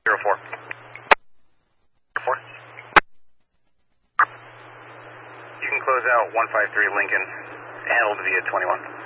04. 04. You can close out 153 Lincoln, handled via 21.